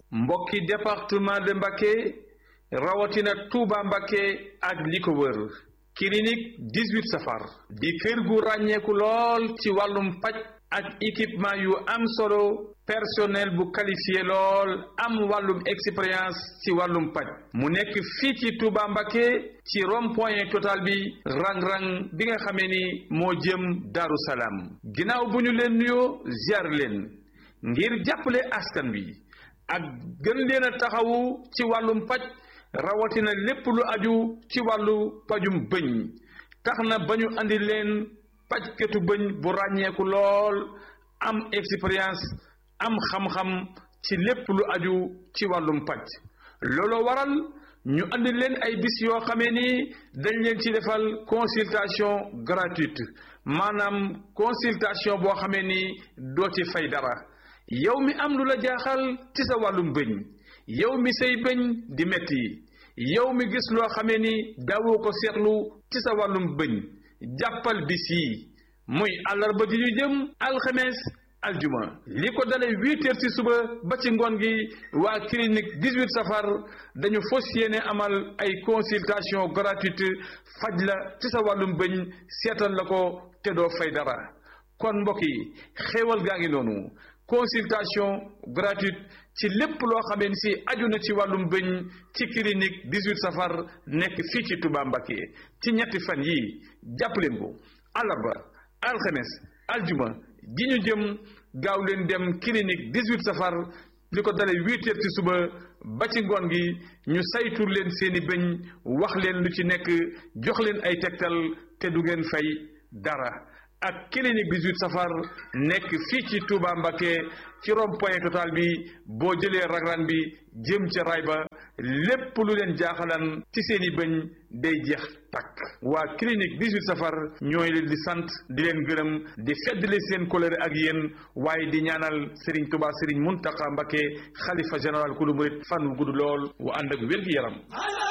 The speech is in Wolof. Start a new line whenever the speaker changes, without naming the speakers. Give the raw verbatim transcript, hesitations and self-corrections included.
mbokki département de Mbacké rawatina Touba Mbacké ak li ko wër clinique dix-huit safar di kër gu ràññeeku lool ci wàllum paj ak équipement yu am solo personnel bu qualifié lool am wàllum expérience ci wàllum paj mu nekk fii ci Touba Mbacké ci rond-point total bi rang-rang bi nga xamee ni moo jëm Daaru Salaam ginnaaw bu ñu leen nuyoo ziar leen ngir jàppale askan bi ak gën leen a taxawu ci wàllum paj rawatina lépp lu aju ci wàllu pajum bëñ tax na ba ñu andi leen pajkatu bëñ bu ràññeeku lool am expérience am xam-xam ci lépp lu aju ci wàllum paj looloo waral ñu andi leen ay bis yoo xamee ni dañ leen ci defal consultation gratuite maanaam consultation boo xamee ni doo ci fay dara yow mi am lu la jaaxal ci sa wàllum bëñ yow mi say bëñ di metti yow mi gis loo xamee ni daawoo ko seetlu ci sa wàllum bëñ jàppal bis yi muy àllarba ji ñu jëm alxames aljuma li ko dalee huit heures ci suba ba ci ngoon gi waa clinique dix-huit safar dañu fas yéene amal ay consultation gratuite faj la ci sa wàllum bëñ seetal la ko te doo fay dara kon mbokk yi xéewal gaa ngi noonu consultation gratuite ci lépp loo xamee ni si aju na ci wàllum bëñ ci clinique dix-huit safar nekk fii ci Touba Mbacké ci ñetti fan yii jàpp leen ko àllarba alxames aljuma ji ñu jëm gaaw leen dem clinique dix-huit safar li ko dalee huit heures ci suba ba ci ngoon gi ñu saytu leen seeni bëñ wax leen lu ci nekk jox leen ay tegtal te du ngeen fay dara ak clinique dix-huit safar nekk fii ci Touba Mbacké ci rond-point total bi boo jëlee raglan bi jëm ca raay ba lépp lu leen jaaxalan ci seeni bëñ day jeex takk waa clinique dix-huit safar ñooy leen di sant di leen gërëm di feddali seen kóllëre ak yéen waaye di ñaanal Serigne Touba Serigne Mountakha Mbacké xalifa général ku lu murit fan wu gudd lool wu ànd ak wér-gi-yaram